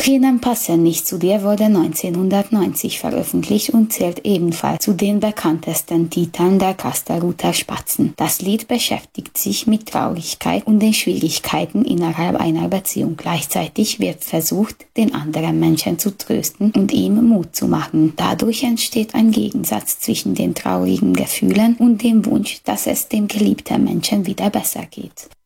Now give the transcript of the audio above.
Tränen passen nicht zu dir wurde 1990 veröffentlicht und zählt ebenfalls zu den bekanntesten Titeln der Kastelruther Spatzen. Das Lied beschäftigt sich mit Traurigkeit und den Schwierigkeiten innerhalb einer Beziehung. Gleichzeitig wird versucht, den anderen Menschen zu trösten und ihm Mut zu machen. Dadurch entsteht ein Gegensatz zwischen den traurigen Gefühlen und dem Wunsch, dass es dem geliebten Menschen wieder besser geht.